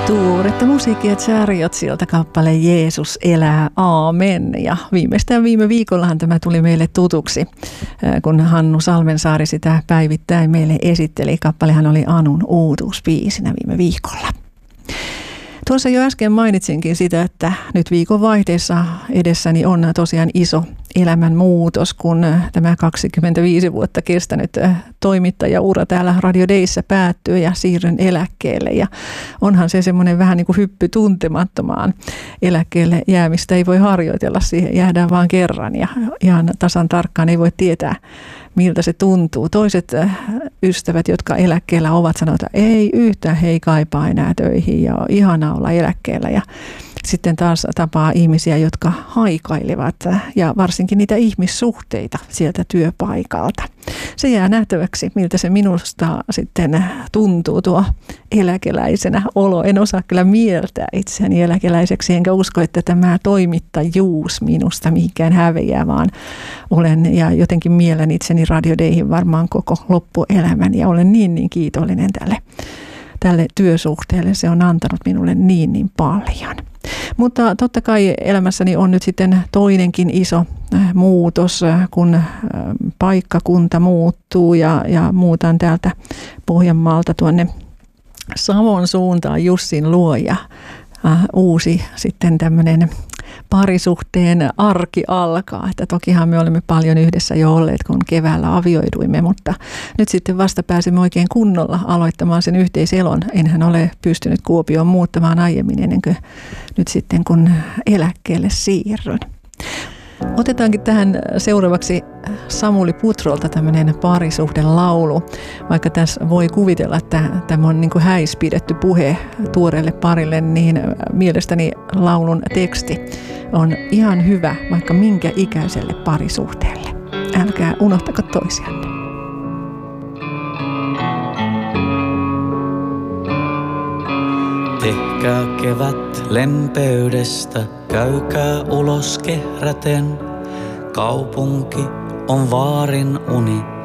Tuoretta musiikkia Chariotsilta kappale Jeesus elää, aamen. Ja viimeistään viime viikollahan tämä tuli meille tutuksi, kun Hannu Salmensaari sitä päivittäin meille esitteli. Kappalehan oli Anun uutuusbiisinä viime viikolla. Tuossa jo äsken mainitsinkin sitä, että nyt viikonvaihteessa edessäni on tosiaan iso elämänmuutos, kun tämä 25 vuotta kestänyt toimittajaura täällä Radio Dayssä päättyy ja siirryn eläkkeelle. Ja onhan se semmoinen vähän niin kuin hyppy tuntemattomaan. Eläkkeelle jäämistä ei voi harjoitella, siihen jäädään vaan kerran ja ihan tasan tarkkaan ei voi tietää, miltä se tuntuu. Toiset ystävät, jotka eläkkeellä ovat, sanovat, että ei yhtään, he ei kaipaa enää töihin ja on ihanaa olla eläkkeellä. Ja sitten taas tapaa ihmisiä, jotka haikailevat ja varsinkin niitä ihmissuhteita sieltä työpaikalta. Se jää nähtäväksi, miltä se minusta sitten tuntuu tuo eläkeläisenä olo. En osaa kyllä mieltää itseäni eläkeläiseksi, enkä usko, että tämä toimittajuus minusta mihinkään häviää, vaan olen ja jotenkin mielen itseni Radio Dayhin varmaan koko loppuelämän ja olen niin kiitollinen tälle työsuhteelle. Se on antanut minulle niin paljon. Mutta totta kai elämässäni on nyt sitten toinenkin iso muutos, kun paikkakunta muuttuu ja muutan täältä Pohjanmaalta tuonne Savon suuntaan Jussin luo ja uusi sitten tämmöinen parisuhteen arki alkaa. Että tokihan me olemme paljon yhdessä jo olleet, kun keväällä avioiduimme, mutta nyt sitten vasta pääsemme oikein kunnolla aloittamaan sen yhteiselon. Enhän ole pystynyt Kuopioon muuttamaan aiemmin ennen kuin nyt sitten kun eläkkeelle siirryn. Otetaankin tähän seuraavaksi Samuli Putrolta tämmöinen parisuhdelaulu. Vaikka tässä voi kuvitella, että tämä on niin kuin häispidetty puhe tuoreelle parille, niin mielestäni laulun teksti on ihan hyvä vaikka minkä ikäiselle parisuhteelle. Älkää unohtako toisianne. Tehkää kevät lempeydestä, käykää ulos kehräten. Kaupunki on vaarin uni,